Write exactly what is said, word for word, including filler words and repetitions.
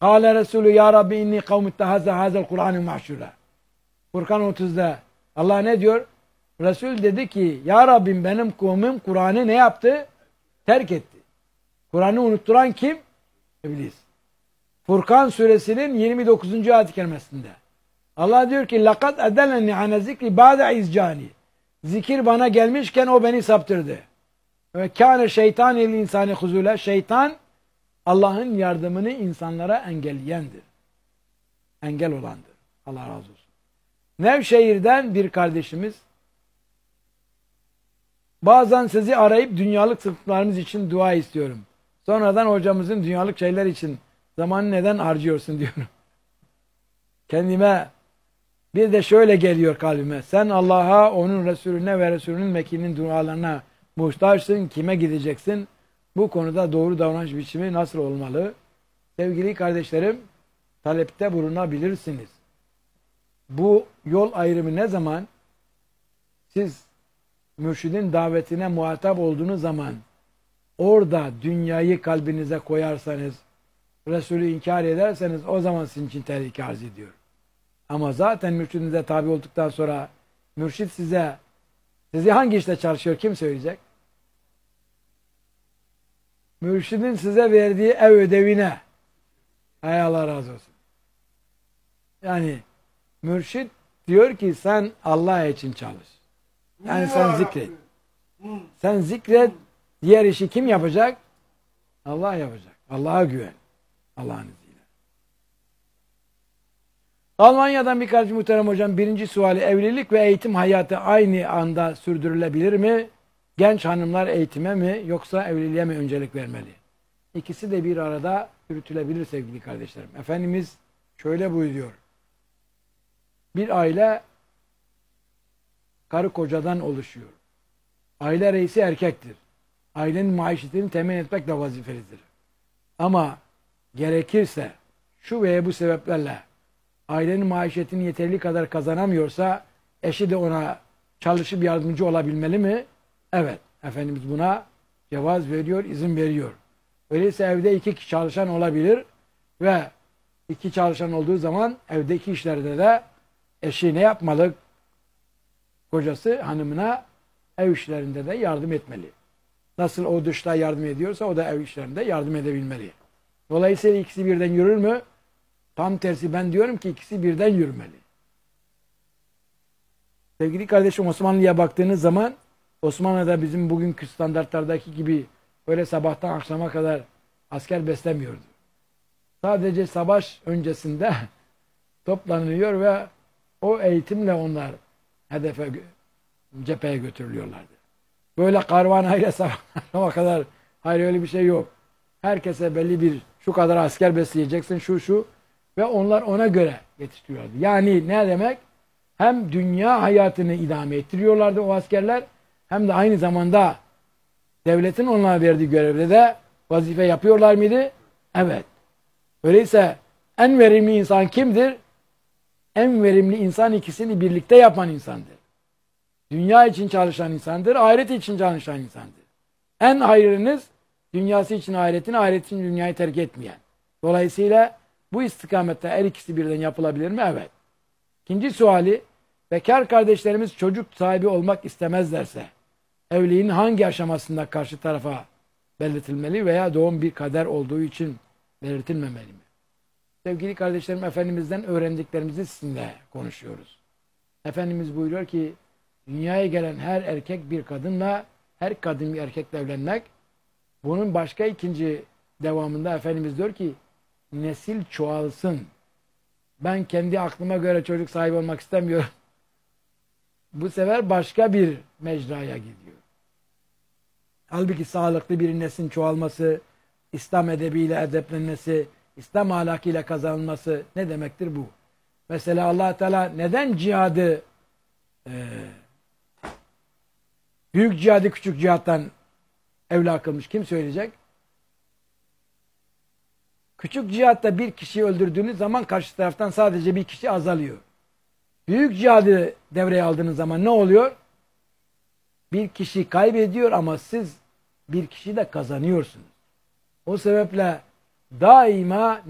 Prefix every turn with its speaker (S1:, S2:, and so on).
S1: Kâle Resulü ya Rabbi inni kavmuttehazze hazel Kur'an-ı mahşura. Furkan otuzda Allah ne diyor? Resul dedi ki ya Rabbim benim kavmim Kur'an'ı ne yaptı? Terk etti. Kur'an'ı unutturan kim? İblis. Furkan suresinin yirmi dokuzuncu ayet-i kerimesinde Allah diyor ki لَقَدْ اَدَلَنِّ عَنَ ذِكْرِ بَعْدَ اِزْجَانِ Zikir bana gelmişken o beni saptırdı. Ve kâne şeytan il insani huzule. Şeytan Allah'ın yardımını insanlara engelleyendir. Engel olandır. Allah razı olsun. Nevşehir'den bir kardeşimiz bazen sizi arayıp dünyalık sıkıntılarımız için dua istiyorum. Sonradan hocamızın dünyalık şeyler için zamanı neden harcıyorsun diyorum. Kendime bir de şöyle geliyor kalbime. Sen Allah'a, onun Resulüne ve Resulünün Mekki'nin dualarına muhtaçsın. Kime gideceksin? Bu konuda doğru davranış biçimi nasıl olmalı? Sevgili kardeşlerim, talepte bulunabilirsiniz. Bu yol ayrımı ne zaman? Siz mürşidin davetine muhatap olduğunuz zaman orada dünyayı kalbinize koyarsanız, Resulü inkar ederseniz o zaman sizin için tehlike arz ediyor. Ama zaten mürşidinize tabi olduktan sonra mürşid size sizi hangi işte çalışıyor kim söyleyecek? Mürşidin size verdiği ev ödevine. Hay Allah razı olsun. Yani mürşid diyor ki sen Allah için çalış. Yani sen zikret. Sen zikret. Diğer işi kim yapacak? Allah yapacak. Allah'a güven. Allah'ın izniyle. Almanya'dan birkaç muhterem hocam birinci suali evlilik ve eğitim hayatı aynı anda sürdürülebilir mi? Genç hanımlar eğitime mi yoksa evliliğe mi öncelik vermeli? İkisi de bir arada yürütülebilir sevgili kardeşlerim. Efendimiz şöyle buyuruyor. Bir aile karı kocadan oluşuyor. Aile reisi erkektir. Ailenin maişetini temin etmek de vazifelidir. Ama gerekirse şu veya bu sebeplerle ailenin maişetini yeterli kadar kazanamıyorsa eşi de ona çalışıp yardımcı olabilmeli mi? Evet. Efendimiz buna cevaz veriyor, izin veriyor. Öyleyse evde iki kişi çalışan olabilir ve iki çalışan olduğu zaman evdeki işlerde de eşi ne yapmalı? Kocası hanımına ev işlerinde de yardım etmeli. Nasıl o dışta yardım ediyorsa o da ev işlerinde yardım edebilmeli. Dolayısıyla ikisi birden yürür mü? Tam tersi ben diyorum ki ikisi birden yürümeli. Sevgili kardeşim Osmanlı'ya baktığınız zaman Osmanlı'da bizim bugünkü standartlardaki gibi öyle sabahtan akşama kadar asker beslemiyordu. Sadece savaş öncesinde toplanıyor ve o eğitimle onlar hedefe, cepheye götürülüyorlardı. Böyle karvanayla sabaha kadar hayır öyle bir şey yok. Herkese belli bir şu kadar asker besleyeceksin şu şu ve onlar ona göre yetiştiriyorlardı. Yani ne demek? Hem dünya hayatını idame ettiriyorlardı o askerler hem de aynı zamanda devletin onlara verdiği görevde de vazife yapıyorlar mıydı? Evet. Öyleyse en verimli insan kimdir? En verimli insan ikisini birlikte yapan insandır. Dünya için çalışan insandır, ahiret için çalışan insandır. En hayırınız dünyası için ahiretini, ahiret için dünyayı terk etmeyen. Dolayısıyla bu istikamette her ikisi birden yapılabilir mi? Evet. İkinci suali, bekar kardeşlerimiz çocuk sahibi olmak istemezlerse, evliliğin hangi aşamasında karşı tarafa belirtilmeli veya doğum bir kader olduğu için belirtilmemeli mi? Sevgili kardeşlerim, Efendimiz'den öğrendiklerimizi sizinle konuşuyoruz. Efendimiz buyuruyor ki, dünyaya gelen her erkek bir kadınla, her kadın bir erkekle evlenmek, bunun başka ikinci devamında Efendimiz diyor ki, nesil çoğalsın. Ben kendi aklıma göre çocuk sahibi olmak istemiyorum. Bu sefer başka bir mecraya gidiyor. Halbuki sağlıklı bir neslin çoğalması, İslam edebiyle edeplenmesi, İslam ahlakıyla kazanılması ne demektir bu? Mesela Allah Teala neden cihadı e, büyük cihadı küçük cihattan evla kılmış? Kim söyleyecek? Küçük cihatta bir kişiyi öldürdüğünüz zaman karşı taraftan sadece bir kişi azalıyor. Büyük cihadı devreye aldığınız zaman ne oluyor? Bir kişi kaybediyor ama siz bir kişi de kazanıyorsunuz. O sebeple daima